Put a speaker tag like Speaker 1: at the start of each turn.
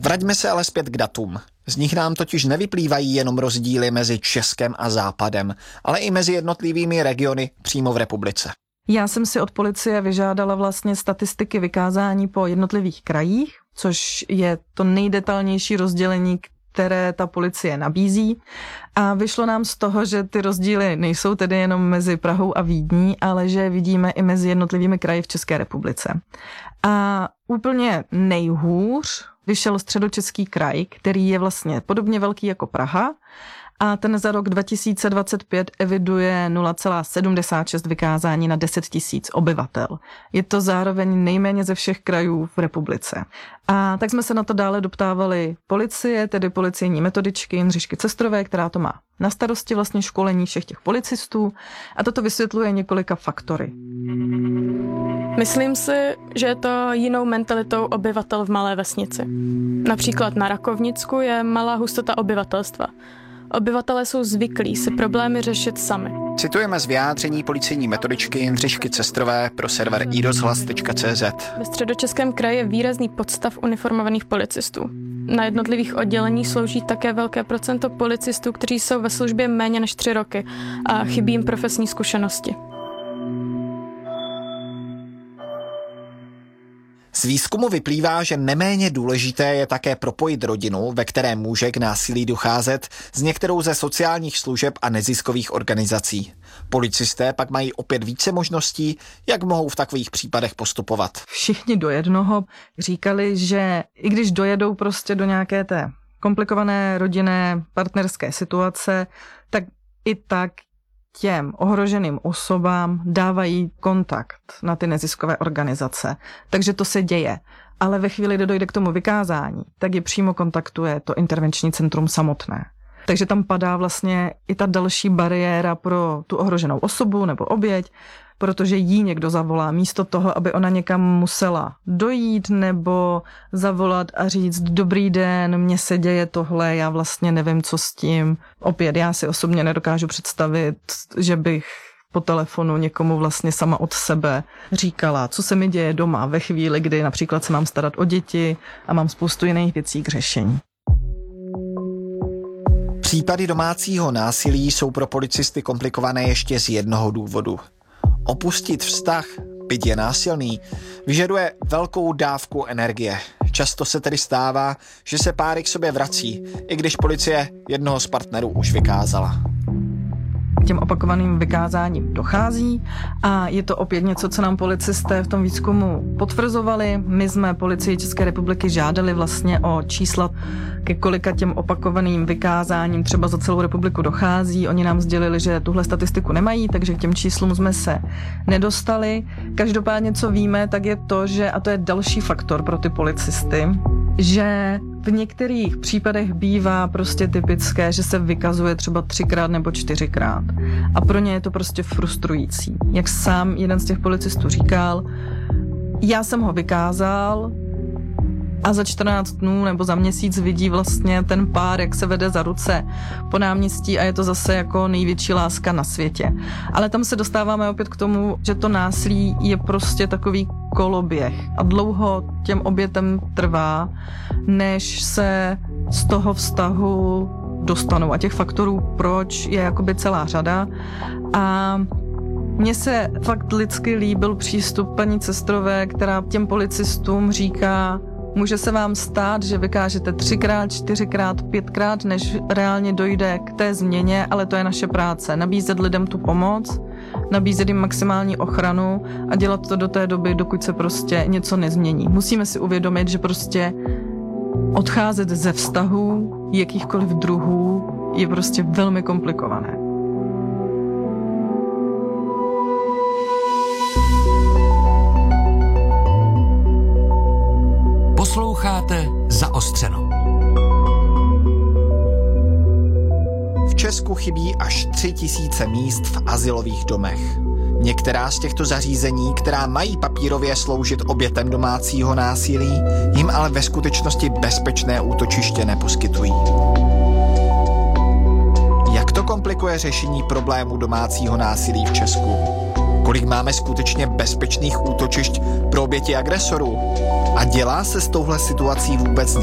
Speaker 1: Vraťme se ale zpět k datům. Z nich nám totiž nevyplývají jenom rozdíly mezi Českem a Západem, ale i mezi jednotlivými regiony přímo v republice.
Speaker 2: Já jsem si od policie vyžádala vlastně statistiky vykázání po jednotlivých krajích, což je to nejdetailnější rozdělení, které ta policie nabízí. A vyšlo nám z toho, že ty rozdíly nejsou tedy jenom mezi Prahou a Vídní, ale že vidíme i mezi jednotlivými kraji v České republice. A úplně nejhůř vyšel Středočeský kraj, který je vlastně podobně velký jako Praha, a ten za rok 2025 eviduje 0,76 vykázání na 10 000 obyvatel. Je to zároveň nejméně ze všech krajů v republice. A tak jsme se na to dále doptávali policie, tedy policejní metodičky Jindřišky Cestrové, která to má na starosti vlastně školení všech těch policistů, a toto vysvětluje několika faktory.
Speaker 3: Myslím si, že je to jinou mentalitou obyvatel v malé vesnici. Například na Rakovnicku je malá hustota obyvatelstva. Obyvatelé jsou zvyklí si problémy řešit sami.
Speaker 1: Citujeme z vyjádření policejní metodičky Jindřišky Cestrové pro server iRozhlas.cz.
Speaker 3: Ve Středočeském kraji je výrazný podstav uniformovaných policistů. Na jednotlivých odděleních slouží také velké procento policistů, kteří jsou ve službě méně než 3 roky a chybí jim profesní zkušenosti.
Speaker 1: Z výzkumu vyplývá, že neméně důležité je také propojit rodinu, ve které může k násilí docházet, s některou ze sociálních služeb a neziskových organizací. Policisté pak mají opět více možností, jak mohou v takových případech postupovat.
Speaker 2: Všichni do jednoho říkali, že i když dojedou prostě do nějaké té komplikované rodinné partnerské situace, tak i tak těm ohroženým osobám dávají kontakt na ty neziskové organizace. Takže to se děje. Ale ve chvíli, kdy dojde k tomu vykázání, tak je přímo kontaktuje to intervenční centrum samotné. Takže tam padá vlastně i ta další bariéra pro tu ohroženou osobu nebo oběť, protože jí někdo zavolá místo toho, aby ona někam musela dojít nebo zavolat a říct: dobrý den, mně se děje tohle, já vlastně nevím, co s tím. Opět, já si osobně nedokážu představit, že bych po telefonu někomu vlastně sama od sebe říkala, co se mi děje doma ve chvíli, kdy například se mám starat o děti a mám spoustu jiných věcí k řešení.
Speaker 1: Případy domácího násilí jsou pro policisty komplikované ještě z jednoho důvodu. Opustit vztah, byť je násilný, vyžaduje velkou dávku energie. Často se tedy stává, že se páry k sobě vrací, i když policie jednoho z partnerů už vykázala.
Speaker 2: Těm opakovaným vykázáním dochází a je to opět něco, co nám policisté v tom výzkumu potvrzovali. My jsme policii České republiky žádali vlastně o čísla, ke kolika těm opakovaným vykázáním třeba za celou republiku dochází. Oni nám sdělili, že tuhle statistiku nemají, takže k těm číslům jsme se nedostali. Každopádně, co víme, tak je to, že, a to je další faktor pro ty policisty, že v některých případech bývá prostě typické, že se vykazuje třeba 3x nebo 4x. A pro ně je to prostě frustrující. Jak sám jeden z těch policistů říkal, já jsem ho vykázal a za 14 dnů nebo za měsíc vidí vlastně ten pár, jak se vede za ruce po náměstí a je to zase jako největší láska na světě. Ale tam se dostáváme opět k tomu, že to násilí je prostě takový koloběh a dlouho těm obětem trvá, než se z toho vztahu dostanou. A těch faktorů, proč, je jakoby celá řada. A mně se fakt lidsky líbil přístup paní Cestrové, která těm policistům říká: může se vám stát, že vykážete 3x, 4x, 5x, než reálně dojde k té změně, ale to je naše práce. Nabízet lidem tu pomoc, nabízet jim maximální ochranu a dělat to do té doby, dokud se prostě něco nezmění. Musíme si uvědomit, že prostě odcházet ze vztahu jakýchkoliv druhů je prostě velmi komplikované.
Speaker 4: Posloucháte Zaostřeno.
Speaker 1: V Česku chybí až 3000 míst v azylových domech. Některá z těchto zařízení, která mají papírově sloužit obětem domácího násilí, jim ale ve skutečnosti bezpečné útočiště neposkytují. Jak to komplikuje řešení problému domácího násilí v Česku? Kolik máme skutečně bezpečných útočišť pro oběti agresorů? A dělá se s touhle situací vůbec